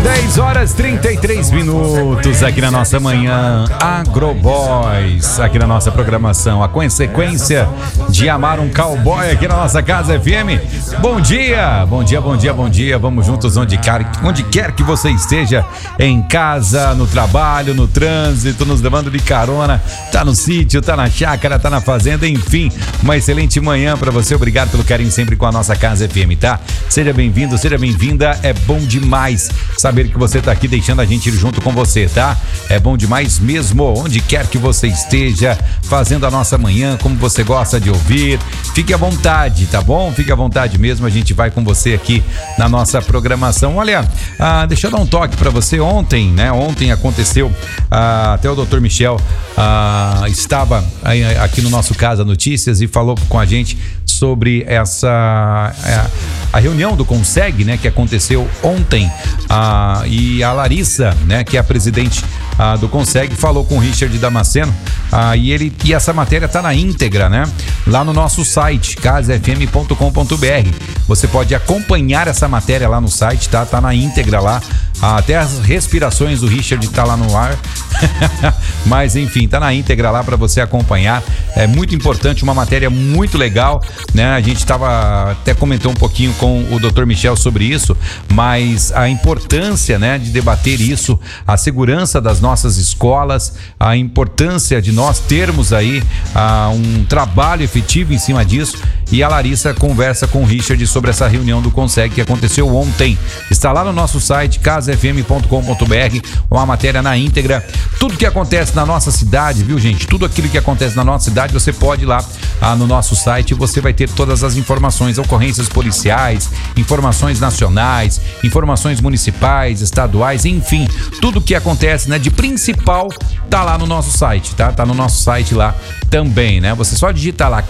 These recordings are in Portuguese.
10h33 aqui na nossa manhã Agroboys, aqui na nossa programação, a consequência de amar um cowboy aqui na nossa Casa FM. Bom dia, bom dia, bom dia, bom dia. Vamos juntos onde quer que você esteja, em casa, no trabalho, no trânsito, nos levando de carona, tá no sítio, tá na chácara, tá na fazenda, enfim, uma excelente manhã pra você. Obrigado pelo carinho sempre com a nossa Casa FM, tá? Seja bem-vindo, seja bem-vinda. É bom demais saber que você tá aqui deixando a gente ir junto com você, tá? É bom demais mesmo, onde quer que você esteja, fazendo a nossa manhã, como você gosta de ouvir. Fique à vontade, tá bom? Fique à vontade mesmo, a gente vai com você aqui na nossa programação. Olha, deixa eu dar um toque pra você. Ontem, né? Ontem aconteceu, até o Dr. Michel estava aqui no nosso Casa Notícias e falou com a gente sobre a reunião do Conseg, né, que aconteceu ontem, e a Larissa, né, que é a presidente do Conseg, falou com o Richard Damasceno, e essa matéria tá na íntegra, né, lá no nosso site, casafm.com.br. Você pode acompanhar essa matéria lá no site, tá na íntegra lá. Até as respirações do Richard tá lá no ar. Mas enfim, tá na íntegra lá para você acompanhar. É muito importante, uma matéria muito legal, né? A gente até comentou um pouquinho com o Dr. Michel sobre isso, mas a importância, né, de debater isso, a segurança das nossas escolas, a importância de nós termos aí um trabalho efetivo em cima disso. E a Larissa conversa com o Richard sobre essa reunião do Conseg que aconteceu ontem. Está lá no nosso site, casafm.com.br, uma matéria na íntegra. Tudo que acontece na nossa cidade, viu, gente? Tudo aquilo que acontece na nossa cidade, você pode ir lá no nosso site e você vai ter todas as informações, ocorrências policiais, informações nacionais, informações municipais, estaduais, enfim, tudo que acontece, né, de principal, tá lá no nosso site, tá? Tá no nosso site lá também, né? Você só digita lá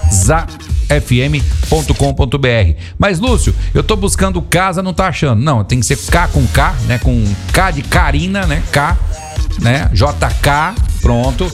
casafm.com.br. Mas, Lúcio, eu tô buscando casa, não tá achando. Não, tem que ser K com K, né? Com K de Karina, né? K, né? JK, pronto.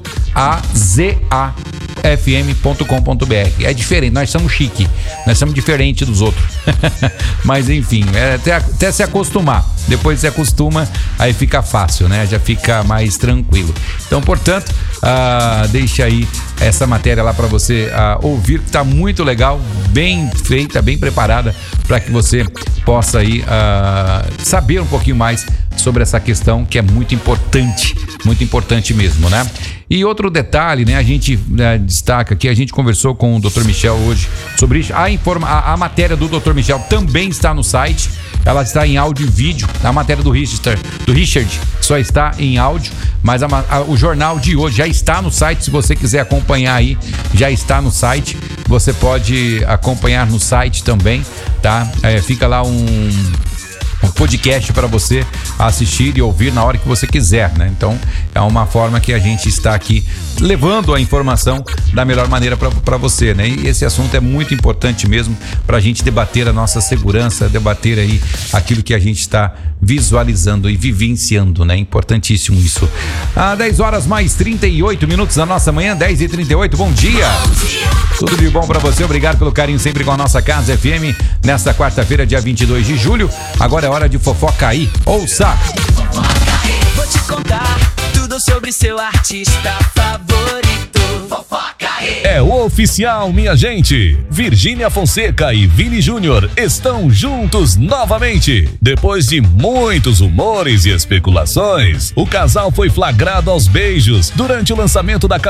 azafm.com.br. É diferente, nós somos chique, nós somos diferente dos outros. Mas enfim, até se acostumar. Depois se acostuma, aí fica fácil, né? Já fica mais tranquilo. Então, portanto, deixa aí essa matéria lá para você ouvir, que tá muito legal, bem feita, bem preparada, para que você possa aí saber um pouquinho mais sobre essa questão que é muito importante mesmo, né? E outro detalhe, né? A gente destaca aqui, a gente conversou com o Dr. Michel hoje sobre isso. A matéria do Dr. Michel também está no site. Ela está em áudio e vídeo. A matéria do Richard só está em áudio, mas o jornal de hoje já está no site. Se você quiser acompanhar aí, já está no site. Você pode acompanhar no site também, tá? Fica lá um podcast para você assistir e ouvir na hora que você quiser, né? Então é uma forma que a gente está aqui levando a informação da melhor maneira para você, né? E esse assunto é muito importante mesmo para a gente debater a nossa segurança, debater aí aquilo que a gente está visualizando e vivenciando, né? Importantíssimo isso. 10h38 na nossa manhã, 10h38, bom dia! Tudo de bom para você, obrigado pelo carinho sempre com a nossa Casa FM, nesta quarta-feira, dia 22 de julho. Agora é hora de fofoca aí, ouça! Vou te contar tudo sobre seu artista favorito. Fofoca aí! É o oficial, minha gente! Virgínia Fonseca e Vini Júnior estão juntos novamente. Depois de muitos rumores e especulações, o casal foi flagrado aos beijos durante o lançamento da